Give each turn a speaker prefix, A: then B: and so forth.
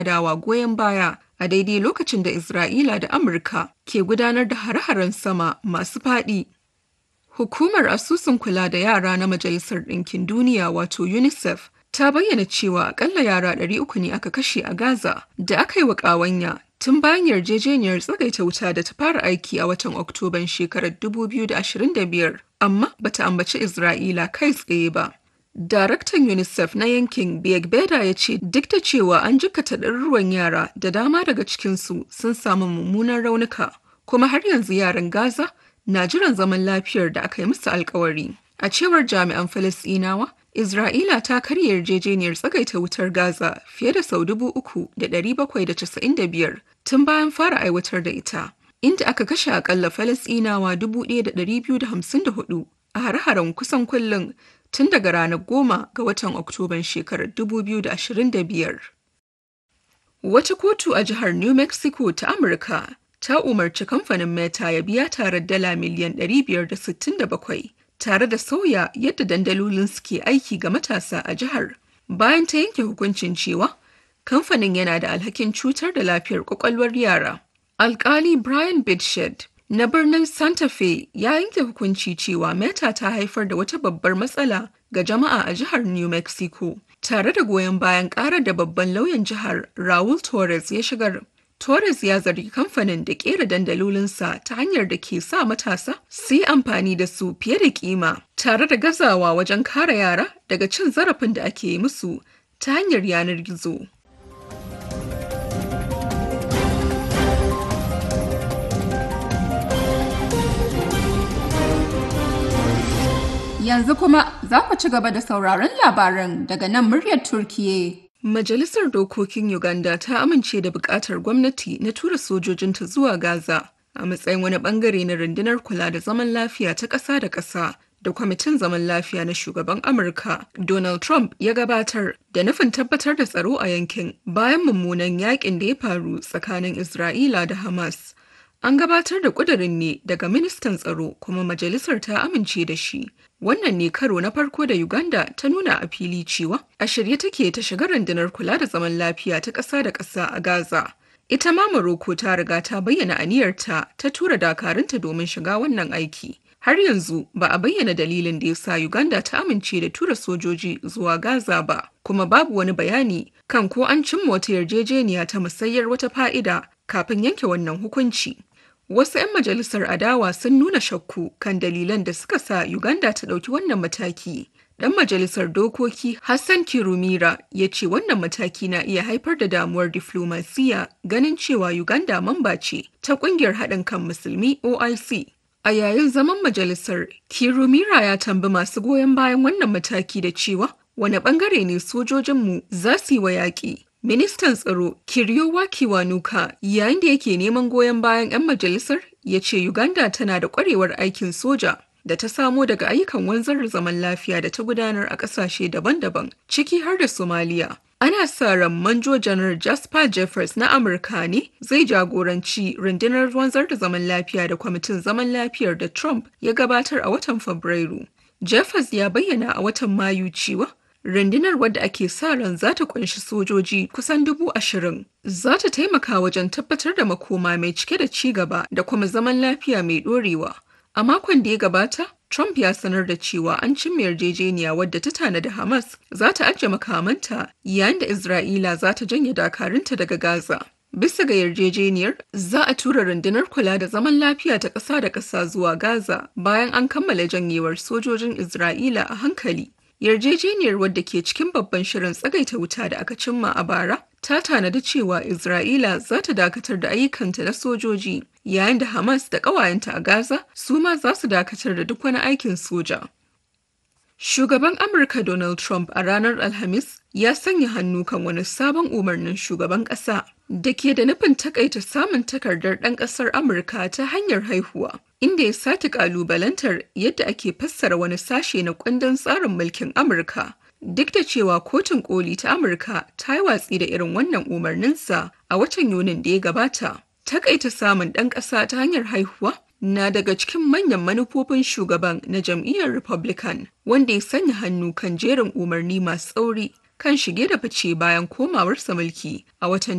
A: adawa goyon baya a daidai lokacin da Isra'ila da Amurka ke gudanar da hare-haren sama masu faɗi. Hukumar Asusun Kula da Yara na Majalisar Ɗinkin Duniya wato UNICEF ta bayyana cewa akalla yara 300 ne aka kashe a Gaza da aka yi wa ƙawanya tun bayan yarjejeniyar tsagaita wuta da ta fara aiki a watan Oktoban shekarar 2025, amma bata ambaci Isra'ila kai tsaye ba. Daraktan UNICEF na yankin Begbeda ya ce duk da cewa an jikkata ɗaruruwan yara da dama daga cikinsu sun samu mummunan raunuka, kuma har yanzu yaran Gaza na jiran zaman lafiyar da aka yi musu alkawari. A cewar jami'an Falasɗinawa, Isra'ila ta karya yarjejeniyar tsagaita wutar Gaza fiye da sau 3,795 tun bayan fara aiwatar da ita, inda aka kashe akalla Falasɗinawa 1,254 a hare-haren kusan kullum tun daga ranar 10 ga watan Oktoban shekarar 2025. Wata kotu a jihar New Mexico ta Amurka ta umarci kamfanin Meta ya biya tarar dala miliyan 567 tare da sauya yadda dandalolin suke aiki ga matasa a jihar, bayan ta yanke hukuncin cewa kamfanin yana da alhakin cutar da lafiyar kwakwalwar yara. Alkali Brian Bitshed na birnin Santa Fe ya yanke hukunci cewa Meta ta haifar da wata babbar matsala ga jama'a a jihar New Mexico, tare da goyon bayan karar da babban lauyan jihar Raul Torres ya shigar. Torres ya zargi kamfanin da kera dandalolinsa ta hanyar da ke sa matasa su yi amfani da su fiye da kima, tare da gazawa wajen kare yara daga cin zarafin da ake yi musu ta hanyar yanar gizo.
B: Yanzu kuma za ku ci gaba da sauraron labaran daga nan muryar Turkiyya.
A: Majalisar Dokokin Uganda ta amince da buƙatar gwamnati na tura sojojinta zuwa Gaza a matsayin wani bangare na rundunar kula da zaman lafiya ta ƙasa da ƙasa da kwamitin zaman lafiya na shugaban Amurka Donald Trump ya gabatar da nufin tabbatar da tsaro a yankin bayan mummunan yakin da ya faru tsakanin Isra'ila da Hamas. An gabatar da ƙudurin ne daga ministan tsaro kuma majalisar ta amince da shi. Wannan ne karo na farko da Uganda ta nuna a fili cewa a shirye take ta shiga rundunar kula da zaman lafiya ta ƙasa da ƙasa a Gaza. Ita ma Morocco ta riga ta bayyana aniyarta ta tura dakarunta domin shiga wannan aiki. Har yanzu ba a bayyana dalilin da ya sa Uganda ta amince da tura sojoji zuwa Gaza ba, kuma babu wani bayani kan ko an cimma wata yarjejeniya ta musayyar wata fa'ida kafin yanke wannan hukunci. Wasu 'yan majalisar adawa sun nuna shakku kan dalilan da suka sa Uganda ta ɗauki wannan mataki. Ɗan majalisar dokoki Hassan Kirumira ya ce wannan mataki na iya haifar da damuwar diflomasiya ganin cewa Uganda mamba ce ta ƙungiyar haɗin kan musulmi OIC. A yayin zaman majalisar, Kirumira ya tambi masu goyon bayan wannan mataki da cewa wane ɓangare ne sojojinmu za su yi wa yaƙi. Ministan tsaro Kiryowa Kiwanuka yayin da yake neman goyon bayan 'yan majalisar ya ce Uganda tana da ƙwarewar aikin soja da ta samo daga ayyukan wanzar da zaman lafiya da ta gudanar a ƙasashe daban-daban ciki har da Somalia. Ana sa ran Manjo Janar Jasper Jeffers na Amurka ne zai jagoranci rundunar wanzar da zaman lafiya da kwamitin zaman lafiyar da Trump ya gabatar a watan Fabrairu. Jeffers ya bayyana a watan Mayu cewa rundunar wadda ake sa ran za ta kunshi sojoji kusan 20,000 za ta taimaka wajen tabbatar da makoma mai cike da ci gaba da kuma zaman lafiya mai dorewa. A makon da ya gabata, Trump ya sanar da cewa an cimma yarjejeniya wadda ta tanada Hamas za ta ajiye makamanta yayin da Isra'ila za ta janye dakarunta daga Gaza. Bisa ga yarjejeniyar, za a tura rundunar kula da zaman lafiya ta ƙasa da ƙasa zuwa Gaza bayan an kammala janyewar sojojin Isra'ila a hankali. Yarjejeniyar wadda ke cikin babban shirin tsagaita wuta da aka cimma a bara ta tanadi cewa Isra'ila za ta dakatar da ayyukanta na sojoji, yayin da Hamas da ƙawayenta a Gaza su ma za su dakatar da duk wani aikin soja. Shugaban Amurka Donald Trump a ranar Alhamis ya sanya hannu kan wani sabon umarnin shugaban ƙasa da ke da nufin takaita samun takardar ɗan ƙasar Amurka ta hanyar haihuwa, inda ya sake ƙalubalantar yadda ake fassara wani sashe na kundin tsarin mulkin Amurka. Duk da cewa Kotun Koli ta Amurka ta yi watsi da irin wannan umarninsa a watan Yunin da ya gabata, takaita samun ɗan ƙasa ta hanyar haihuwa na daga cikin manyan manufofin shugaban na jam'iyyar Republican, wanda ya sanya hannu kan jerin umarni masu tsauri kan shige da fice bayan komawarsa mulki a watan